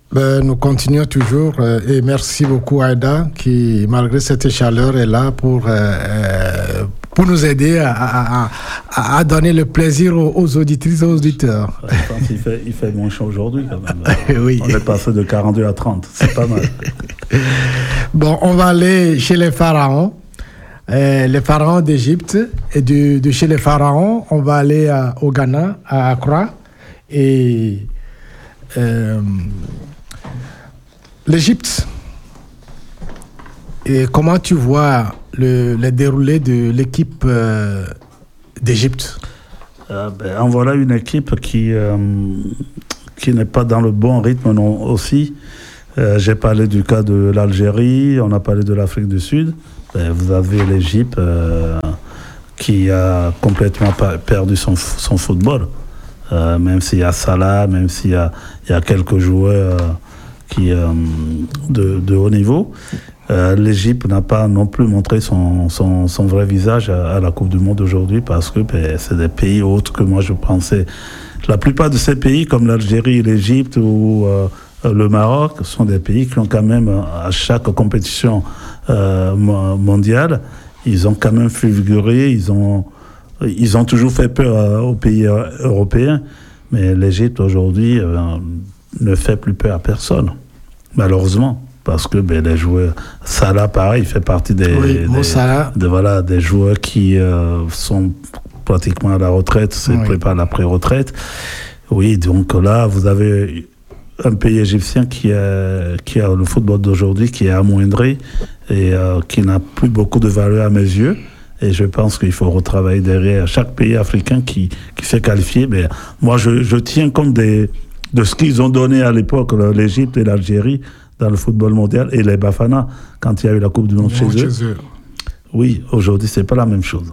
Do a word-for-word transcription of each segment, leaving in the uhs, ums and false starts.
Ben, nous continuons toujours euh, et merci beaucoup Aïda qui, malgré cette chaleur, est là pour, euh, pour nous aider à, à, à, à donner le plaisir aux, aux auditrices et aux auditeurs. Je pense qu'il fait, il fait moins chaud aujourd'hui quand même. Oui. On est passé de quarante-deux à trente, c'est pas mal. Bon, on va aller chez les pharaons, euh, les pharaons d'Égypte. Et de, de chez les pharaons, on va aller à, au Ghana, à Accra. Et euh, l'Égypte. Et comment tu vois le, le déroulé de l'équipe euh, d'Égypte? euh, ben, En voilà une équipe qui, euh, qui n'est pas dans le bon rythme non, aussi. Euh, j'ai parlé du cas de l'Algérie, on a parlé de l'Afrique du Sud. Ben, vous avez l'Égypte euh, qui a complètement perdu son, son football. Euh, même s'il y a Salah, même s'il y a, il y a quelques joueurs euh, qui, euh, de, de haut niveau. Euh, L'Égypte n'a pas non plus montré son, son, son vrai visage à, à la Coupe du Monde aujourd'hui parce que ben, c'est des pays autres que moi je pensais. La plupart de ces pays, comme l'Algérie, l'Égypte ou euh, le Maroc, sont des pays qui ont quand même, à chaque compétition euh, mondiale, ils ont quand même figuré, ils ont, ils ont toujours fait peur euh, aux pays euh, européens. Mais l'Égypte aujourd'hui euh, ne fait plus peur à personne, malheureusement. Parce que ben, les joueurs, Salah pareil, il fait partie des, oui, des, des, de, voilà, des joueurs qui euh, sont pratiquement à la retraite, se oui. préparent à la pré-retraite. Oui, donc là, vous avez un pays égyptien qui a, qui a le football d'aujourd'hui qui est amoindri et euh, qui n'a plus beaucoup de valeur à mes yeux. Et je pense qu'il faut retravailler derrière chaque pays africain qui, qui s'est qualifié. Mais moi, je, je tiens compte des, de ce qu'ils ont donné à l'époque, l'Égypte et l'Algérie, dans le football mondial, et les Bafana, quand il y a eu la Coupe du Monde chez, chez eux. eux. Oui, aujourd'hui, c'est pas la même chose.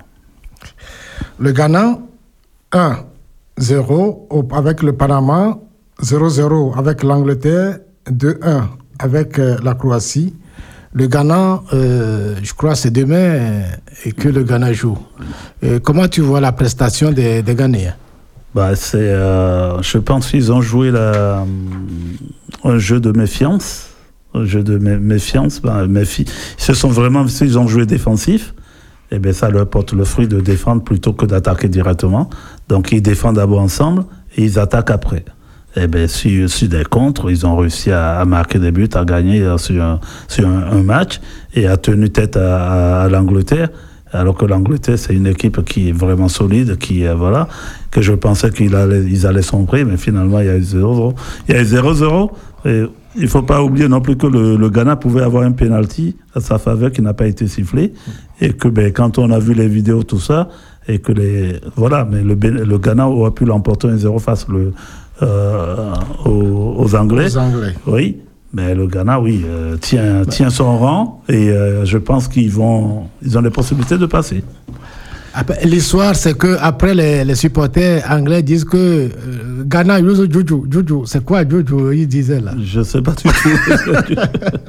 Le Ghana, un zéro avec le Panama, zéro zéro avec l'Angleterre, deux un avec euh, la Croatie. Le Ghana, euh, je crois, c'est demain et que le Ghana joue. Et comment tu vois la prestation des, des Ghanéens? Bah, c'est, euh, je pense qu'ils ont joué la, un jeu de méfiance. Un jeu de mé- méfiance. Ben, méfi- ils se sont vraiment, s'ils ont joué défensif, et ben ça leur porte le fruit de défendre plutôt que d'attaquer directement. Donc ils défendent d'abord ensemble et ils attaquent après. Et ben sur, sur des contres, ils ont réussi à, à marquer des buts, à gagner sur un, sur un, un match et à tenir tête à, à, à l'Angleterre. Alors que l'Angleterre, c'est une équipe qui est vraiment solide, qui, euh, voilà, que je pensais qu'ils allaient, ils allaient sombrer, mais finalement, il y a eu zéro zéro. Il y a eu zéro zéro. Et il ne faut pas oublier non plus que le, le Ghana pouvait avoir un penalty à sa faveur qui n'a pas été sifflé. Et que ben, quand on a vu les vidéos, tout ça, et que les. Voilà, mais le, le Ghana aurait pu l'emporter un zéro face le, euh, aux, aux Anglais. Aux Anglais. Oui. Mais le Ghana, oui, euh, tient, tient son rang et euh, je pense qu'ils vont, ils ont les possibilités de passer. L'histoire, c'est que après les, les supporters anglais disent que euh, Ghana, Juju, Juju, Juju, c'est quoi Juju? Ils disaient là. Je sais pas du tout.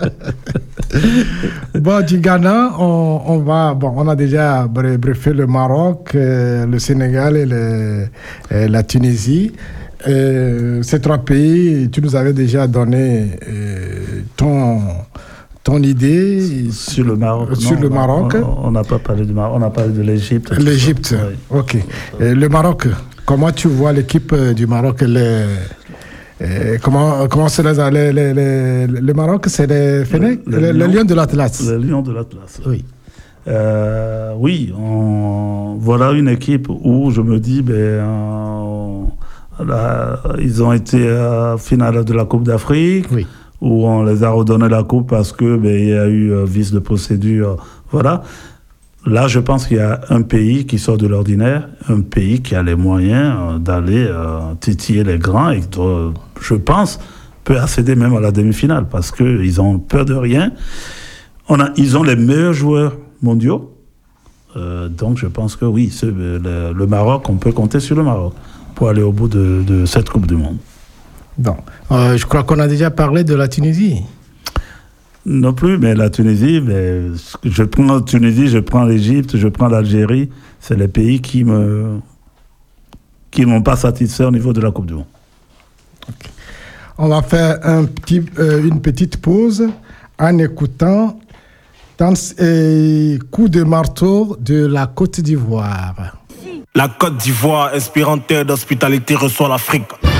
Bon, du Ghana, on, on va, bon, on a déjà briefé le Maroc, euh, le Sénégal et, le, et la Tunisie. Euh, ces trois pays, tu nous avais déjà donné euh, ton, ton idée sur le Maroc. Sur non, le Maroc. On n'a pas parlé du Maroc, on a parlé de l'Égypte. L'Égypte, oui. Ok. Et le Maroc, comment tu vois l'équipe du Maroc? Les, euh, comment, comment c'est les, les, les, les, le Maroc, c'est les Fennecs, le, le, les Lions de l'Atlas. Les Lions de l'Atlas. Oui. Euh, oui, on, voilà une équipe où je me dis, ben. On, Là, ils ont été à finale de la Coupe d'Afrique, oui. où on les a redonné la coupe parce que ben, il y a eu euh, vice de procédure. Voilà. Là, je pense qu'il y a un pays qui sort de l'ordinaire, un pays qui a les moyens euh, d'aller euh, titiller les grands et qui, euh, je pense, peut accéder même à la demi-finale parce qu'ils ont peur de rien. On a, ils ont les meilleurs joueurs mondiaux. Euh, donc, je pense que oui, ce, le, le Maroc, on peut compter sur le Maroc pour aller au bout de, de cette Coupe du Monde. Non. Euh, je crois qu'on a déjà parlé de la Tunisie. Non plus, mais la Tunisie, mais je prends la Tunisie, je prends l'Égypte, je prends l'Algérie. C'est les pays qui me qui m'ont pas satisfait au niveau de la Coupe du Monde. Okay. On va faire un petit, euh, une petite pause en écoutant Danse et Coup de marteau de la Côte d'Ivoire. La Côte d'Ivoire, inspirante terre d'hospitalité, reçoit l'Afrique.